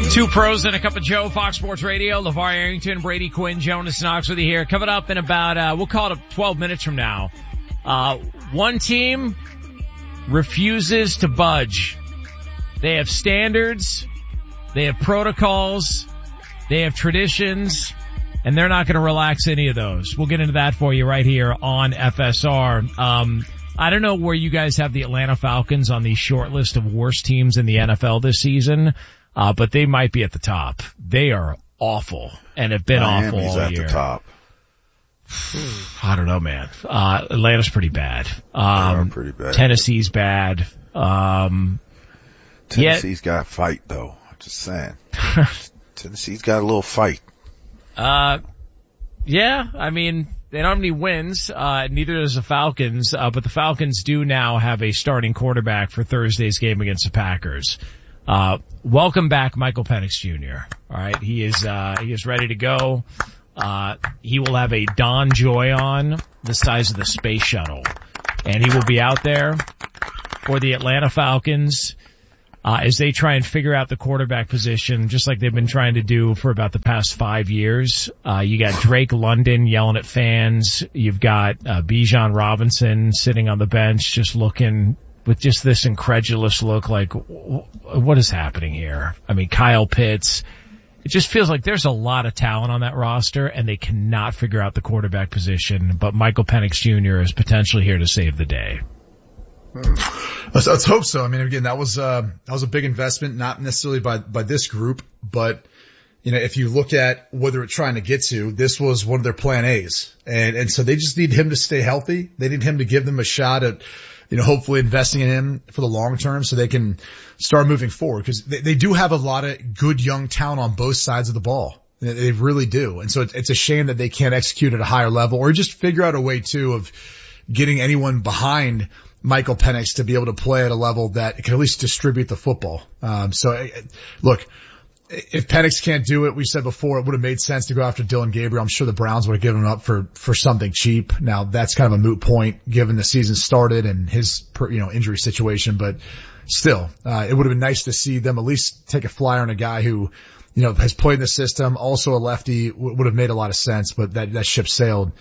Two pros and a cup of Joe, Fox Sports Radio. LeVar Arrington, Brady Quinn, Jonas Knox with you here. Coming up in about, we'll call it 12 minutes from now. One team refuses to budge. They have standards, they have protocols, they have traditions, and they're not going to relax any of those. We'll get into that for you right here on FSR. I don't know where you guys have the Atlanta Falcons on the short list of worst teams in the NFL this season, but they might be at the top. They are awful and have been awful all at year. The top. I don't know, man. Atlanta's pretty bad. They are pretty bad. Tennessee's bad. Tennessee's got a fight, though. I'm just saying. Tennessee's got a little fight. Yeah, I mean, they don't have any wins, neither does the Falcons, but the Falcons do now have a starting quarterback for Thursday's game against the Packers. Welcome back, Michael Penix Jr. Alright, he is ready to go. He will have a Don Joy on the size of the space shuttle, and he will be out there for the Atlanta Falcons, as they try and figure out the quarterback position, just like they've been trying to do for about the past 5 years. You got Drake London yelling at fans. You've got Bijan Robinson sitting on the bench, just looking with just this incredulous look like, what is happening here? I mean, Kyle Pitts. It just feels like there's a lot of talent on that roster, and they cannot figure out the quarterback position, but Michael Penix Jr. is potentially here to save the day. Let's hope so. I mean, again, that was a big investment, not necessarily by this group, but, you know, if you look at what they're trying to get to, this was one of their plan A's. And so they just need him to stay healthy. They need him to give them a shot at, you know, hopefully investing in him for the long term so they can start moving forward, because they do have a lot of good young talent on both sides of the ball. They really do. And so it's a shame that they can't execute at a higher level, or just figure out a way too of getting anyone behind Michael Penix to be able to play at a level that can at least distribute the football. Look, if Penix can't do it, we said before, it would have made sense to go after Dylan Gabriel. I'm sure the Browns would have given him up for something cheap. Now that's kind of a moot point given the season started and his, injury situation, but still, it would have been nice to see them at least take a flyer on a guy who, has played in the system. Also a lefty would have made a lot of sense, but that ship sailed.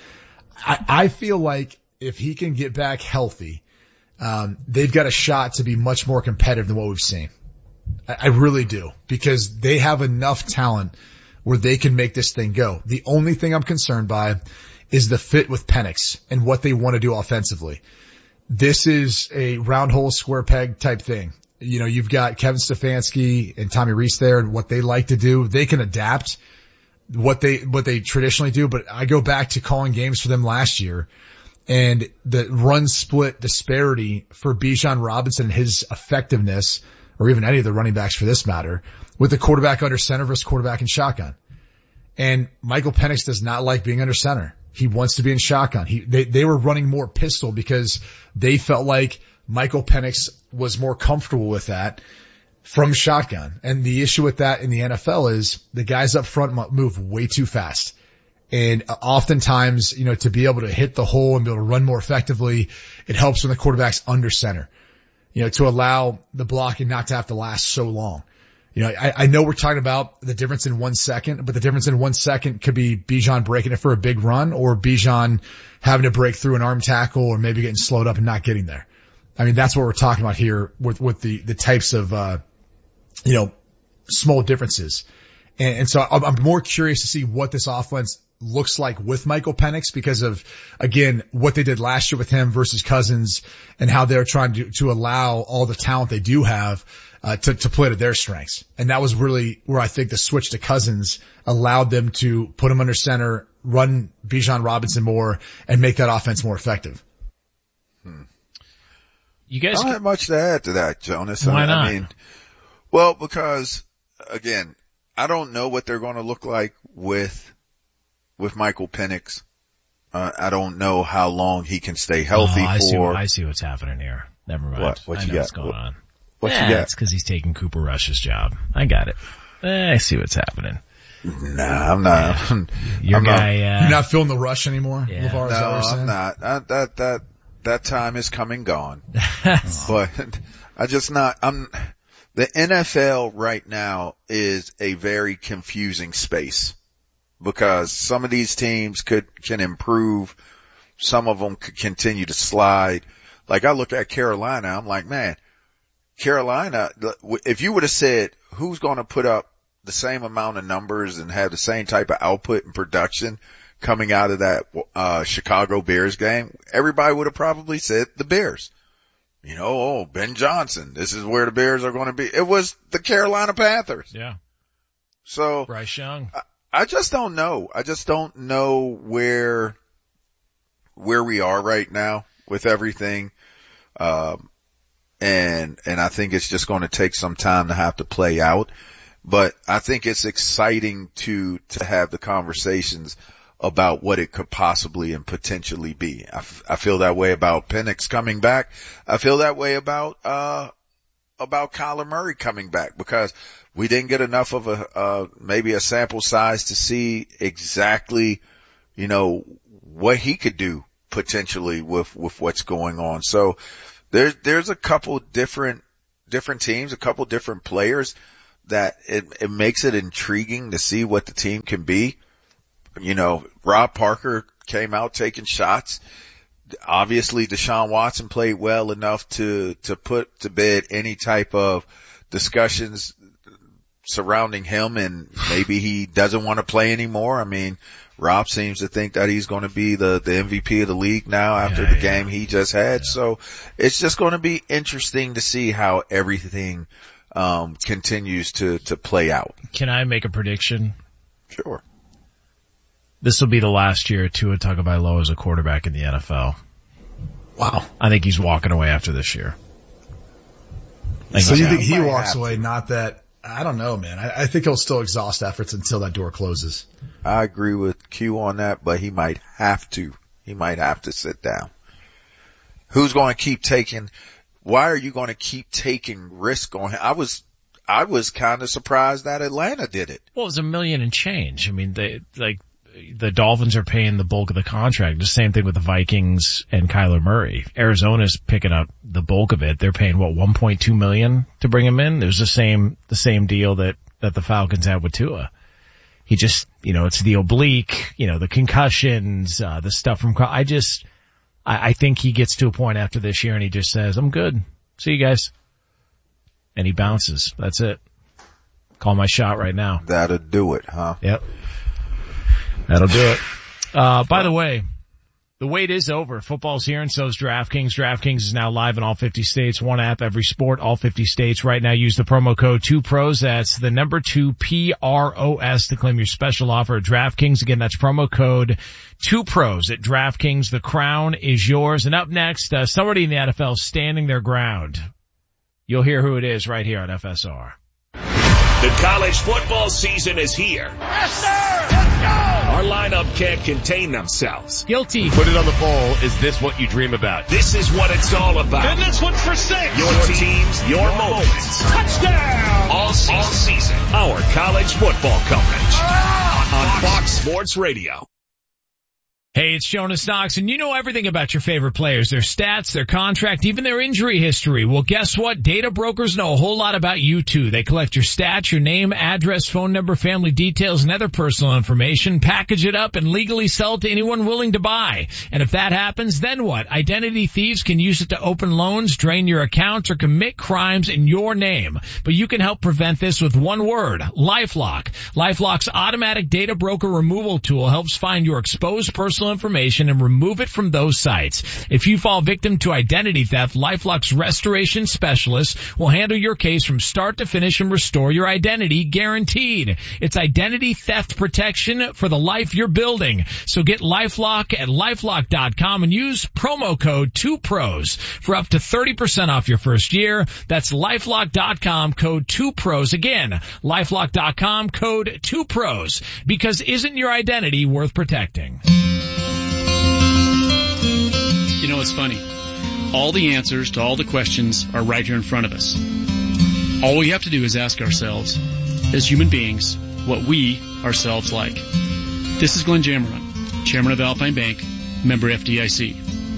I feel like if he can get back healthy, they've got a shot to be much more competitive than what we've seen. I really do, because they have enough talent where they can make this thing go. The only thing I'm concerned by is the fit with Penix and what they want to do offensively. This is a round hole, square peg type thing. You've got Kevin Stefanski and Tommy Rees there, and what they like to do. They can adapt what they traditionally do, but I go back to calling games for them last year, and the run split disparity for Bijan Robinson and his effectiveness, or even any of the running backs for this matter, with the quarterback under center versus quarterback in shotgun. And Michael Penix does not like being under center. He wants to be in shotgun. They were running more pistol because they felt like Michael Penix was more comfortable with that from shotgun. And the issue with that in the NFL is the guys up front move way too fast. And oftentimes, to be able to hit the hole and be able to run more effectively, it helps when the quarterback's under center, to allow the blocking not to have to last so long. I know we're talking about the difference in 1 second, but the difference in 1 second could be Bijan breaking it for a big run, or Bijan having to break through an arm tackle, or maybe getting slowed up and not getting there. I mean, that's what we're talking about here with the types of, small differences. And so I'm more curious to see what this offense looks like with Michael Penix, because of, again, what they did last year with him versus Cousins, and how they're trying to allow all the talent they do have, to play to their strengths. And that was really where I think the switch to Cousins allowed them to put him under center, run Bijan Robinson more, and make that offense more effective. You guys I don't have much to add to that, Jonas. Why not? Because again, I don't know what they're going to look like with Michael Penix. I don't know how long he can stay healthy for. I see what's happening here. Never mind. What I you know got? What's going on? What you got? It's because he's taking Cooper Rush's job. I got it. I see what's happening. Nah, I'm not. You're not feeling the rush anymore? Yeah. LeVar, No, I'm not. That time is come and gone. But the NFL right now is a very confusing space because some of these teams can improve. Some of them could continue to slide. Like I look at Carolina, I'm like, man, Carolina, if you would have said who's going to put up the same amount of numbers and have the same type of output and production coming out of that Chicago Bears game, everybody would have probably said the Bears. You know, oh, Ben Johnson, this is where the Bears are going to be. It was the Carolina Panthers. Yeah. So Bryce Young. I just don't know. I just don't know where we are right now with everything. And I think it's just going to take some time to have to play out. But I think it's exciting to have the conversations about what it could possibly and potentially be. I feel that way about Penix coming back. I feel that way about Kyler Murray coming back because we didn't get enough of maybe a sample size to see exactly, you know, what he could do potentially with what's going on. So there's a couple different teams, a couple different players that it makes it intriguing to see what the team can be. You know, Rob Parker came out taking shots. Obviously, Deshaun Watson played well enough to put to bed any type of discussions surrounding him, and maybe he doesn't want to play anymore. I mean, Rob seems to think that he's going to be the MVP of the league now after the game he just had. Yeah. So it's just going to be interesting to see how everything continues to play out. Can I make a prediction? Sure. This will be the last year Tua Tagovailoa as a quarterback in the NFL. Wow. I think he's walking away after this year. So you think he walks away, not that, I don't know, man. I think he'll still exhaust efforts until that door closes. I agree with Q on that, but he might have to. He might have to sit down. Who's going to keep taking, why are you going to keep taking risk on him? I was kind of surprised that Atlanta did it. Well, it was $1 million and change. I mean, the Dolphins are paying the bulk of the contract. The same thing with the Vikings and Kyler Murray. Arizona's picking up the bulk of it. They're paying $1.2 million to bring him in. It was the same deal that the Falcons had with Tua. He just, you know, it's the oblique, you know, the concussions, the stuff from, I think he gets to a point after this year and he just says, I'm good. See you guys. And he bounces. That's it. Call my shot right now. That'll do it, huh? Yep. That'll do it. By the way, the wait is over. Football's here and so is DraftKings. DraftKings is now live in all 50 states. One app, every sport, all 50 states. Right now, use the promo code 2PROS. That's the number 2 PROS to claim your special offer at DraftKings. Again, that's promo code 2PROS at DraftKings. The crown is yours. And up next, somebody in the NFL standing their ground. You'll hear who it is right here on FSR. The college football season is here. Yes, sir! Let's go! Our lineup can't contain themselves. Guilty. Put it on the poll. Is this what you dream about? This is what it's all about. And this one's for 6. Your teams, your moments. Touchdown! All season. Our college football coverage. On Fox Sports Radio. Hey, it's Jonas Knox, and you know everything about your favorite players, their stats, their contract, even their injury history. Well, guess what? Data brokers know a whole lot about you, too. They collect your stats, your name, address, phone number, family details, and other personal information, package it up, and legally sell it to anyone willing to buy. And if that happens, then what? Identity thieves can use it to open loans, drain your accounts, or commit crimes in your name. But you can help prevent this with one word, LifeLock. LifeLock's automatic data broker removal tool helps find your exposed personal information and remove it from those sites. If you fall victim to identity theft, LifeLock's restoration specialist will handle your case from start to finish and restore your identity guaranteed. It's identity theft protection for the life you're building. So get LifeLock at LifeLock.com and use promo code 2PROS for up to 30% off your first year. That's LifeLock.com, code 2PROS. Again, LifeLock.com, code 2PROS. Because isn't your identity worth protecting? You know, it's funny. All the answers to all the questions are right here in front of us. All we have to do is ask ourselves, as human beings, what we ourselves like. This is Glenn Jammerman, Chairman of Alpine Bank, member FDIC.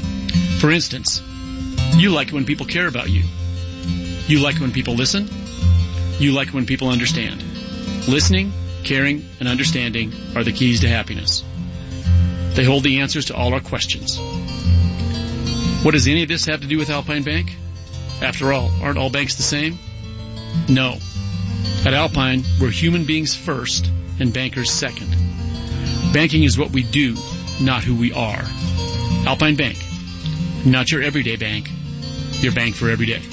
For instance, you like it when people care about you. You like it when people listen. You like when people understand. Listening, caring, and understanding are the keys to happiness. They hold the answers to all our questions. What does any of this have to do with Alpine Bank? After all, aren't all banks the same? No. At Alpine, we're human beings first and bankers second. Banking is what we do, not who we are. Alpine Bank. Not your everyday bank. Your bank for every day.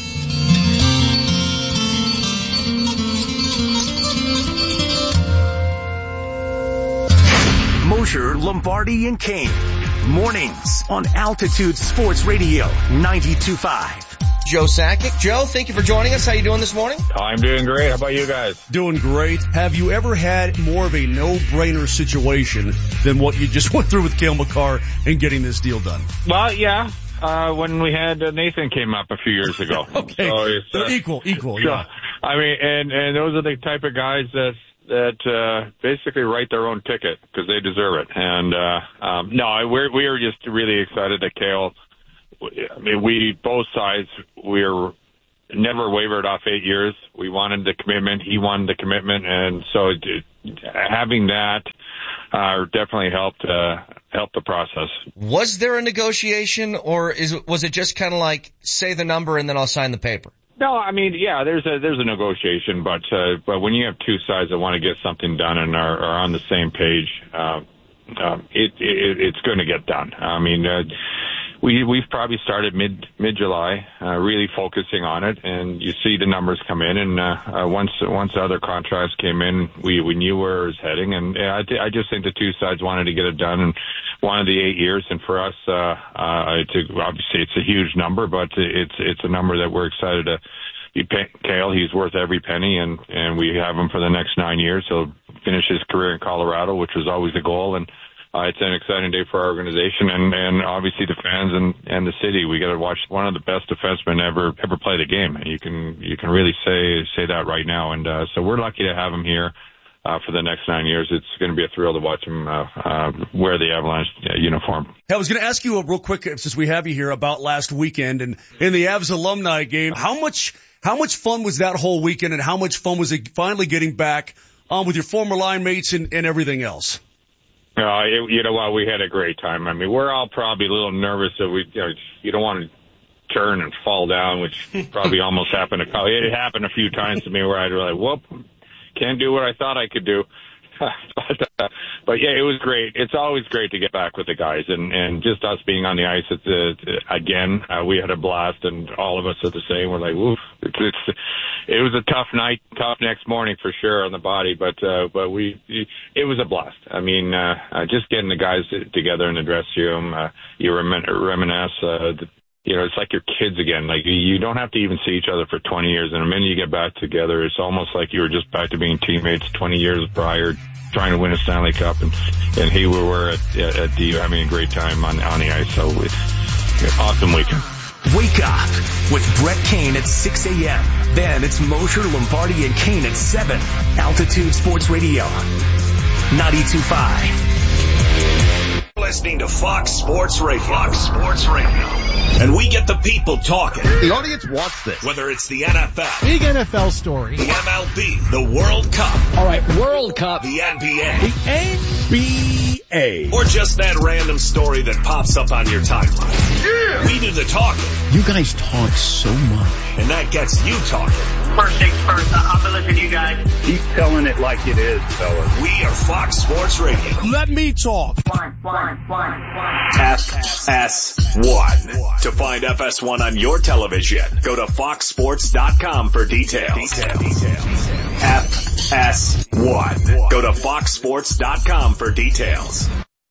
Mosher, Lombardi, and Kane. Mornings on Altitude Sports Radio 92.5. Joe Sakic. Joe, thank you for joining us. How you doing this morning? I'm doing great. How about you guys? Doing great. Have you ever had more of a no-brainer situation than what you just went through with Cale Makar and getting this deal done? Well, yeah. When we had Nathan came up a few years ago. Okay. So equal, yeah. I mean, and those are the type of guys that basically write their own ticket because they deserve it. And we are just really excited that Cale. I mean, both sides, we're never wavered off 8 years. We wanted the commitment. He wanted the commitment. And so having that definitely helped the process. Was there a negotiation, or was it just kind of like, say the number and then I'll sign the paper? No, I mean, yeah, there's a negotiation, but when you have two sides that want to get something done and are on the same page, it's going to get done. I mean, we've probably started mid-July, really focusing on it, and you see the numbers come in, and once the other contracts came in, we knew where it was heading, and I just think the two sides wanted to get it done and wanted the 8 years, and for us, obviously it's a huge number, but it's a number that we're excited to be paying Cale. He's worth every penny, and we have him for the next 9 years. He'll finish his career in Colorado, which was always the goal, and it's an exciting day for our organization and obviously the fans and the city. We got to watch one of the best defensemen ever play the game. You can really say that right now. And so we're lucky to have him here for the next 9 years. It's going to be a thrill to watch him wear the Avalanche uniform. Hey, I was going to ask you real quick, since we have you here, about last weekend and in the Avs alumni game. How much fun was that whole weekend, and how much fun was it finally getting back with your former line mates and everything else? You know what? We had a great time. I mean, we're all probably a little nervous that you don't want to turn and fall down, which probably almost happened. It happened a few times to me where I'd be like, whoop, can't do what I thought I could do. But yeah, it was great. It's always great to get back with the guys, and just us being on the ice. Again, we had a blast, and all of us are the same. We're like, woof. It was a tough night, tough next morning for sure on the body, but it was a blast. I mean, just getting the guys together in the dressing room, you reminisce. It's like your kids again. Like, you don't have to even see each other for 20 years. And the minute you get back together, it's almost like you were just back to being teammates 20 years prior, trying to win a Stanley Cup. And here we were at having a great time on the ice. So it's an awesome weekend. Wake up with Brett Kane at 6 a.m. Then it's Mosher, Lombardi, and Kane at 7. Altitude Sports Radio 92.5. Listening to Fox Sports Radio. Fox Sports Radio. And we get the people talking. The audience wants this. Whether it's the NFL. Big NFL story. The MLB. The World Cup. All right, World Cup. The NBA. The NBA. Or just that random story that pops up on your timeline. Yeah! We do the talking. You guys talk so much. And that gets you talking. First things first, I'll be listening to you guys. Keep telling it like it is, fellas. We are Fox Sports Radio. Let me talk. FS1. To find FS1 on your television, go to foxsports.com for details. FS1. Go to foxsports.com for details.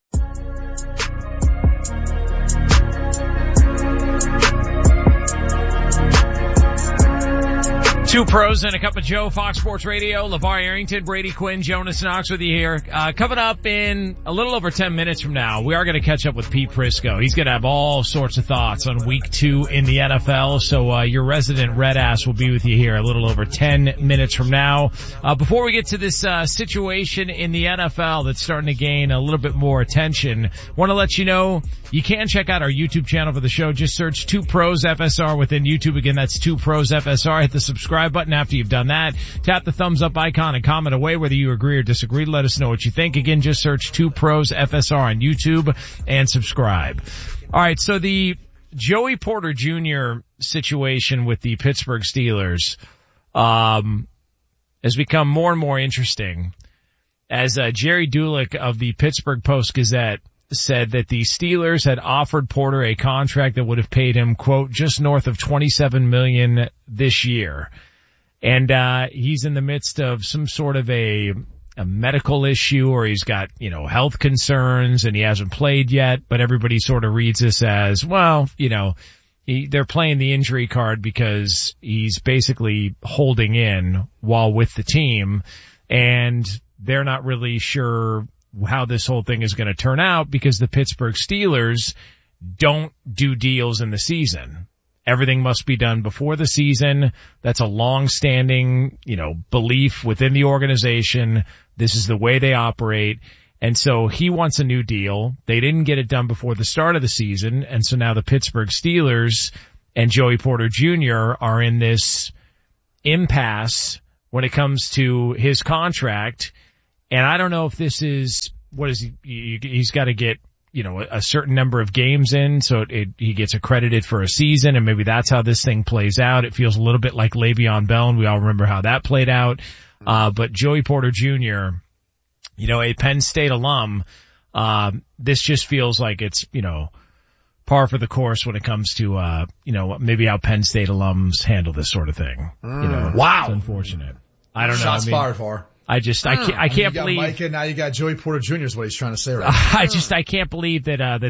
Two pros and a cup of Joe, Fox Sports Radio. LeVar Arrington, Brady Quinn, Jonas Knox with you here. Coming up in a little over 10 minutes from now, we are going to catch up with Pete Prisco. He's going to have all sorts of thoughts on week 2 in the NFL. So, your resident red ass will be with you here a little over 10 minutes from now. Before we get to this, situation in the NFL that's starting to gain a little bit more attention, want to let you know you can check out our YouTube channel for the show. Just search 2 Pros FSR within YouTube. Again, that's 2 Pros FSR. Hit the subscribe subscribe button after you've done that. Tap the thumbs up icon and comment away whether you agree or disagree. Let us know what you think. Again, just search 2 Pros FSR on YouTube and subscribe. All right, so the Joey Porter Jr. situation with the Pittsburgh Steelers has become more and more interesting as Jerry Dulick of the Pittsburgh Post-Gazette said that the Steelers had offered Porter a contract that would have paid him, quote, just north of $27 million this year. And he's in the midst of some sort of a medical issue, or he's got, health concerns and he hasn't played yet, but everybody sort of reads this as, well, they're playing the injury card because he's basically holding in while with the team, and they're not really sure how this whole thing is going to turn out because the Pittsburgh Steelers don't do deals in the season. Everything must be done before the season. That's a long-standing, belief within the organization. This is the way they operate. And so he wants a new deal. They didn't get it done before the start of the season. And so now the Pittsburgh Steelers and Joey Porter Jr. are in this impasse when it comes to his contract. And I don't know if this is, he's got to get, a certain number of games in, so he gets accredited for a season, and maybe that's how this thing plays out. It feels a little bit like Le'Veon Bell, and we all remember how that played out. But Joey Porter Jr., a Penn State alum, this just feels like it's, par for the course when it comes to, maybe how Penn State alums handle this sort of thing. Wow. It's unfortunate. I don't know. Shots fired for. I can't believe. Mike, and now you got Joey Porter Jr. is what he's trying to say right now. I can't believe that